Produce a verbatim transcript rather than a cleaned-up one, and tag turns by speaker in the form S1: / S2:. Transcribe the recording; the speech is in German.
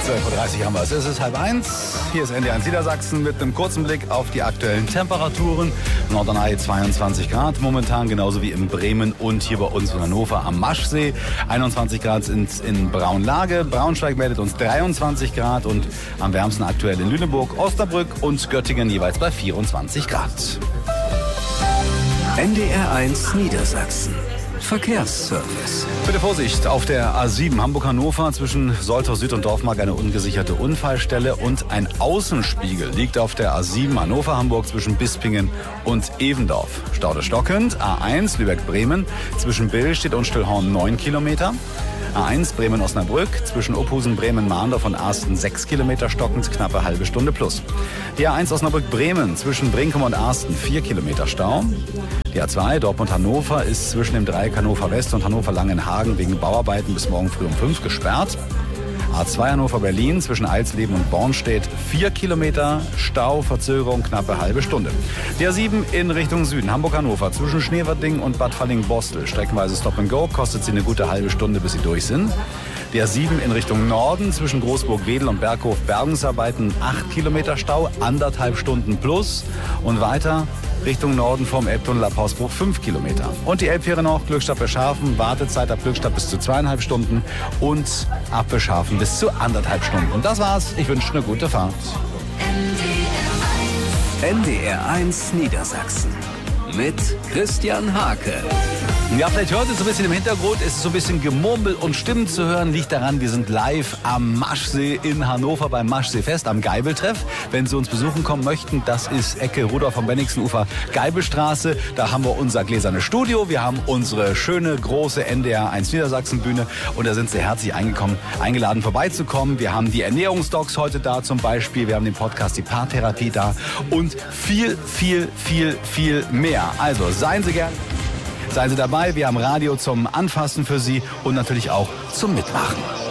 S1: zwölf Uhr dreißig haben wir es. Es ist halb eins. Hier ist N D R eins Niedersachsen mit einem kurzen Blick auf die aktuellen Temperaturen. Norderney zweiundzwanzig Grad momentan, genauso wie in Bremen und hier bei uns in Hannover am Maschsee. einundzwanzig Grad sind in Braunlage. Braunschweig meldet uns dreiundzwanzig Grad und am wärmsten aktuell in Lüneburg, Osnabrück und Göttingen jeweils bei vierundzwanzig Grad.
S2: N D R eins Niedersachsen. Verkehrsservice.
S1: Bitte Vorsicht, auf der A sieben Hamburg-Hannover zwischen Soltau Süd und Dorfmark eine ungesicherte Unfallstelle und ein Außenspiegel liegt auf der A sieben Hannover-Hamburg zwischen Bispingen und Evendorf. Staude stockend, A eins Lübeck-Bremen zwischen Billstedt und Stillhorn neun Kilometer. A eins Bremen-Osnabrück zwischen Ophusen, Bremen-Mahndorf und Arsten sechs Kilometer stockend, knappe halbe Stunde plus. Die A eins Osnabrück-Bremen zwischen Brinkum und Arsten vier Kilometer Stau. Die A zwei Dortmund-Hannover ist zwischen dem Dreieck Hannover West und Hannover-Langenhagen wegen Bauarbeiten bis morgen früh um fünf gesperrt. A zwei Hannover-Berlin zwischen Eilsleben und Bornstedt vier Kilometer Stau, Verzögerung knappe halbe Stunde. Die A sieben in Richtung Süden, Hamburg-Hannover zwischen Schneverding und Bad Falling-Bostel. Streckenweise Stop and Go, kostet sie eine gute halbe Stunde, bis sie durch sind. Die A sieben in Richtung Norden zwischen Großburg-Wedel und Berghof Bergungsarbeiten acht Kilometer Stau, anderthalb Stunden plus. Und weiter Richtung Norden vom Elbtunnel ab Hausbruch fünf Kilometer. Und die Elbfähre noch, Glückstadt Beschafen, Wartezeit ab Glückstadt bis zu zweieinhalb Stunden und ab Beschafen bis zu anderthalb Stunden. Und das war's. Ich wünsche eine gute Fahrt.
S2: N D R eins Niedersachsen mit Christian Hake.
S1: Ja, vielleicht hört es so ein bisschen im Hintergrund, es ist so ein bisschen Gemurmel und Stimmen zu hören. Liegt daran, wir sind live am Maschsee in Hannover beim Maschseefest am Geibeltreff. Wenn Sie uns besuchen kommen möchten, das ist Ecke Rudolf vom Bennigsenufer Geibelstraße. Da haben wir unser gläserne Studio, wir haben unsere schöne große N D R eins Niedersachsen Bühne und da sind Sie herzlich eingekommen, eingeladen vorbeizukommen. Wir haben die Ernährungsdocs heute da zum Beispiel, wir haben den Podcast Die Paartherapie da und viel, viel, viel, viel mehr. Also seien Sie gern. Seien Sie dabei, wir haben Radio zum Anfassen für Sie und natürlich auch zum Mitmachen.